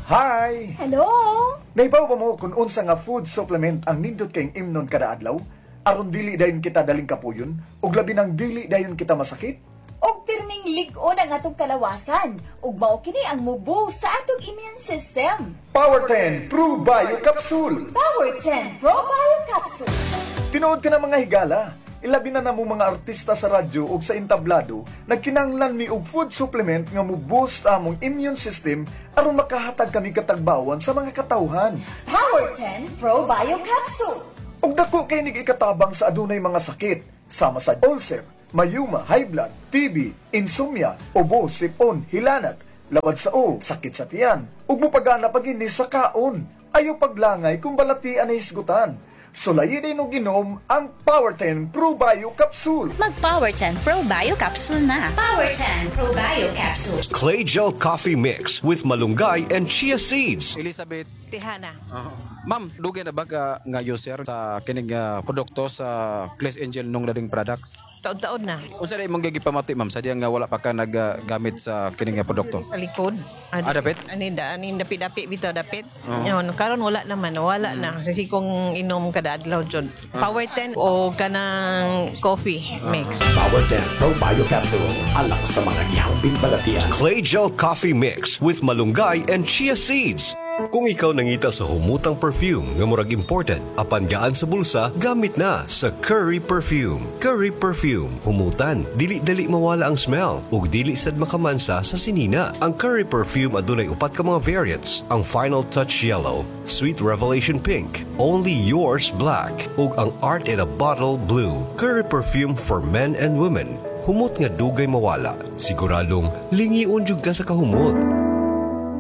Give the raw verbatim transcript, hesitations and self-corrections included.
Hi! Hello? Naibaw ba mo kung unsa nga food supplement ang nindot kayong imnon kada adlaw? Aron dili dayon kita daling kapuyon, ug labi nang dili dayon kita masakit? Og pirning lig-on ang atong kalawasan, ug mao kini ang mubo sa atong immune system. Power ten Pro Bio Capsule! Power ten Pro Bio Capsule. Tinuod ka na mga higala, ilabi na namo mga artista sa radyo ug sa entablado, nagkinanglan mi og food supplement nga mo-boost among immune system aron makahatag kami katagbawan sa mga katawhan. Power ten Pro Bio Capsule. Ug dako kay nig ikatabang sa adunay mga sakit, sama sa ulcer, mayuma, high blood, T B, insomnia, ubo, sipon, hilanat, lawad sa o, sakit sa tiyan, ug mopagana pag-inis sa kaon. Ayaw paglangay kung balatian ay hisgutan. Sulayin din og ginom ang Power ten Pro Bio Capsule. Mag-Power ten Pro Bio Capsule na. Power ten Pro Bio Capsule. Clay Gel Coffee Mix with malunggay and chia seeds. Elizabeth, Tihana. ma'am, dugay na ba ka nga user sa kining uh, produkto sa Class Angel nung lading products? Taon-taon na. Unsa day mong gigipamati ma'am sa diyang nga wala pa ka naggamit sa kining nga produkto? Sa likod. Ah, dapit? Aninda, anin dapit-dapit bitaw dapit. Yun, karon wala naman, wala na. Kasi kung inom kada adlaw jud. Power ten o kanang coffee mix. Power ten Pro Bio Capsule. Alak sa mga gihambing balatian. Clay Gel Coffee Mix with malunggay and chia seeds. Kung ikaw nangita sa humutang perfume nga murag imported, apan gaan sa bulsa, gamit na sa Curry Perfume. Curry Perfume, humutan, dili-dali mawala ang smell, ug dili sad makamansa sa sinina. Ang Curry Perfume adunay upat ka mga variants. Ang Final Touch Yellow, Sweet Revelation Pink, Only Yours Black, ug ang Art in a Bottle Blue. Curry Perfume for men and women. Humot nga dugay mawala. Siguradong lingiun jud ka sa kahumot.